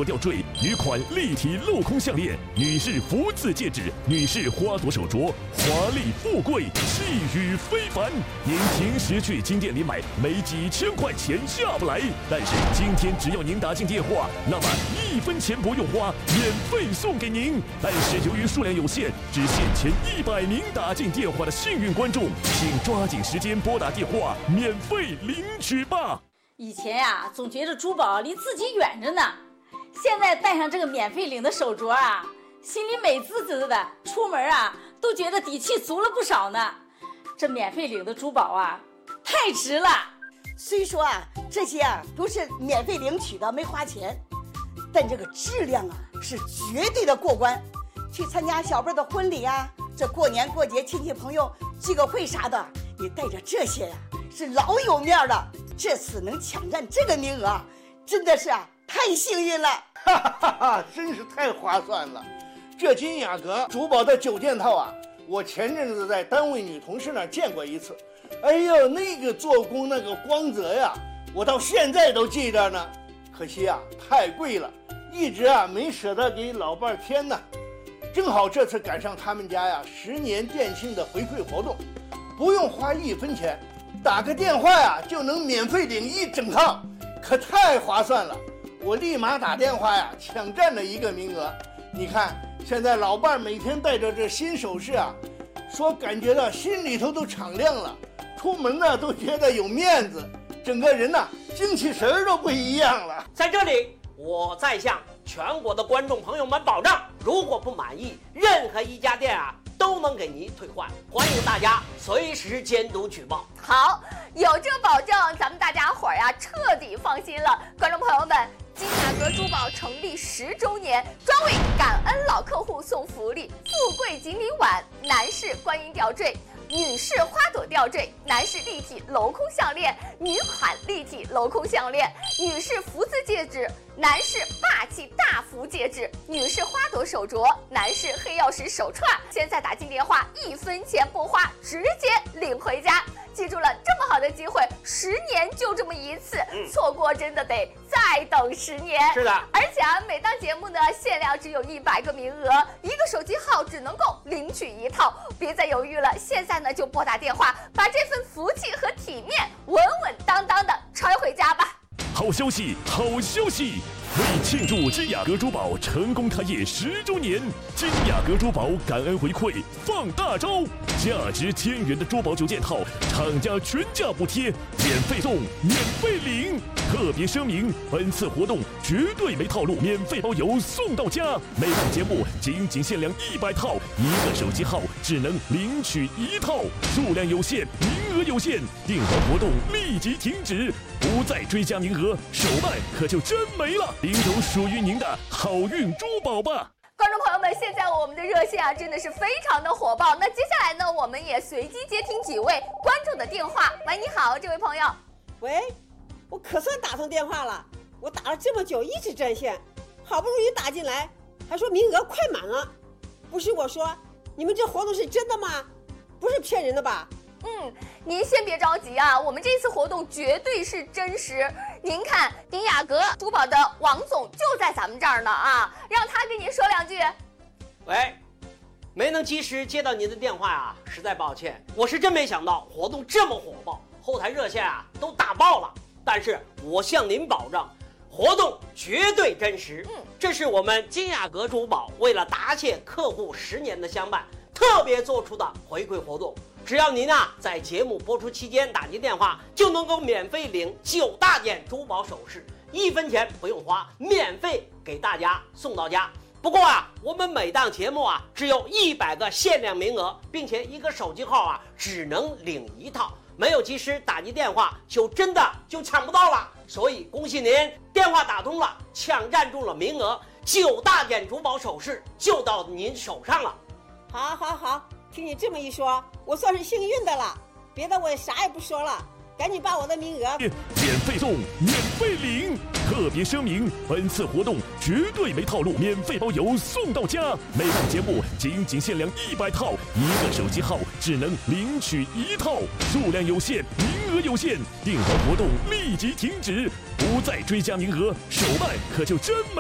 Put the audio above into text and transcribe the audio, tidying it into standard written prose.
朵吊坠、女款立体镂空项链、女士福字戒指、女士花朵手镯，华丽富贵，气宇非凡。您平时去金店里买，没几千块钱下不来。但是今天只要您打进电话，那么1分钱不用花，免费送给您。但是由于数量有限，只限前100名打进电话的幸运观众，请抓紧时间拨打电话，免费领取吧。 以前呀，总觉得珠宝离自己远着呢，现在戴上这个免费领的手镯啊，心里美滋滋的，出门啊都觉得底气足了不少呢。这免费领的珠宝啊，太值了。 虽说啊，这些啊都是免费领取的，没花钱，但这个质量啊是绝对的过关。去参加小辈的婚礼啊，这过年过节亲戚朋友聚个会啥的，你带着这些呀，是老有面了。这次能抢占这个名额，真的是啊太幸运了。 哈哈哈哈，真是太划算了。这金雅阁珠宝的9件套啊，我前阵子在单位女同事那儿见过一次。哎呦，那个做工那个光泽呀，我到现在都记着呢。可惜啊，太贵了，一直啊没舍得给老伴儿添呢。正好这次赶上他们家呀10年店庆的回馈活动，不用花1分钱，打个电话呀就能免费领1整套，可太划算了。我立马打电话呀抢占了一个名额。你看现在老伴儿每天带着这新首饰啊，说感觉到心里头都敞亮了，出门呢都觉得有面子，整个人呢精气神都不一样了。 在这里我再向全国的观众朋友们保证，如果不满意，任何一家店啊都能给您退换。欢迎大家随时监督举报。 好，有这个保证，咱们大家伙儿呀彻底放心了。观众朋友们，金雅阁珠宝成立10周年，专为感恩老客户送福利：富贵锦鲤碗、男士观音吊坠、女士花朵吊坠、男士立体镂空项链、女款立体镂空项链、女士福字戒指、男士霸气大福戒指、女士花朵手镯、男士黑曜石手串。现在打进电话，1分钱不花，直接领回家。记住了，这么好的机会，10年就这么一次，错过真的得再等10年。 是的， 而且啊，每档节目呢限量只有100个名额，一个手机号只能够领取1套，别再犹豫了，现在呢就拨打电话，把这份福气和体面稳稳当当的揣回家吧。 好消息，好消息！为庆祝金雅阁珠宝成功开业10周年，金雅阁珠宝感恩回馈放大招，价值1000元的珠宝9件套，厂家全价补贴，免费送，免费领。特别声明，本次活动绝对没套路，免费包邮送到家。每档节目仅限量100套，一个手机号只能领取1套，数量有限，名额有限，订单活动立即停止，不再追加名额，手办可就真没了。领走属于您的好运珠宝吧！ 观众朋友们，现在我们的热线啊真的是非常的火爆。那接下来呢，我们也随机接听几位观众的电话。喂，你好，这位朋友。 喂，我可算打通电话了，我打了这么久一直占线，好不容易打进来，还说名额快满了。不是我说，你们这活动是真的吗？不是骗人的吧？ 您先别着急啊，我们这次活动绝对是真实。您看，金雅阁珠宝的王总就在咱们这儿呢啊，让他跟您说2句。 喂，没能及时接到您的电话啊，实在抱歉。我是真没想到活动这么火爆，后台热线啊都打爆了。但是我向您保证，活动绝对真实。这是我们金雅阁珠宝为了答谢客户10年的相伴，特别做出的回馈活动。只要您啊在节目播出期间打进电话，就能够免费领9大件珠宝首饰，1分钱不用花，免费给大家送到家。不过啊，我们每档节目啊只有100个限量名额，并且一个手机号啊只能领1套，没有及时打进电话就真的抢不到了。所以恭喜您，电话打通了，抢占住了名额，9大件珠宝首饰就到您手上了。 好，听你这么一说，我算是幸运的了，别的我也啥也不说了，赶紧把我的名额免费送，免费领。特别声明，本次活动绝对没套路，免费包邮送到家。每档节目仅限量100套，一个手机号只能领取1套，数量有限，名额有限，订单活动立即停止，不再追加名额，手办可就真没。